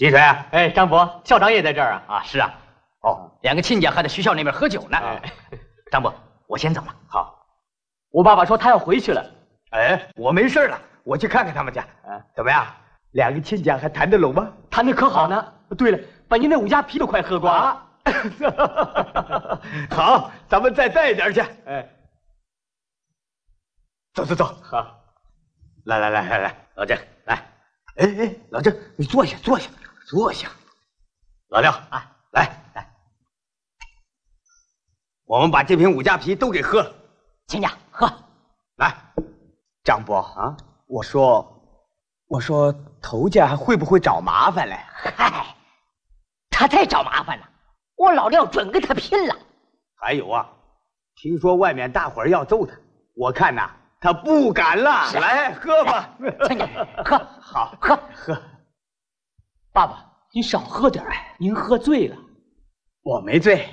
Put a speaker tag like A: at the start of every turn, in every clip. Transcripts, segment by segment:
A: 金水啊，
B: 哎，张伯，校长也在这儿啊？
A: 啊，是啊。哦，两个亲家还在学校那边喝酒呢。张伯，我先走了。
B: 好，我爸爸说他要回去了。
C: 哎，我没事了，我去看看他们家。怎么样？两个亲家还谈得拢吗？
B: 谈得可好呢。对了，把您那5家啤都快喝光了。
C: 好，咱们再带一点去。哎，走走走。
B: 好，
C: 来，老郑，来。哎，老郑，你坐下。老廖啊，来，我们把这瓶5家啤都给喝了。
A: 亲家喝。
C: 来，
D: 张伯啊，我说头家还会不会找麻烦嘞？
A: 嗨，他再找麻烦了，我老廖准跟他拼了。
C: 还有啊，听说外面大伙儿要揍他，我看呐，他不敢了。来，喝吧，
A: 亲家，喝。
C: 好，
A: 喝。
B: 爸爸，您少喝点儿，您喝醉了。
C: 我没醉。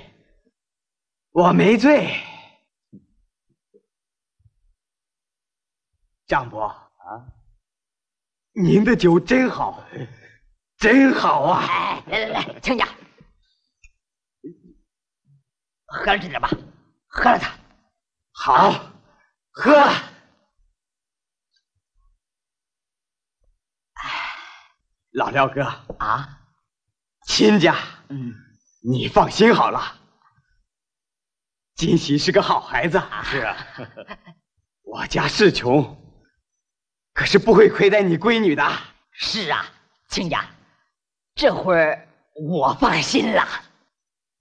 C: 张伯啊，您的酒真好，真好啊！
A: 哎，来，亲家，喝了这点吧，喝了它。
C: 好，喝。老廖哥
A: 啊，
C: 亲家，你放心好了，金喜是个好孩子。
A: 是啊，
C: 我家是穷，可是不会亏待你闺女的。
A: 是啊，亲家，这会儿我放心了。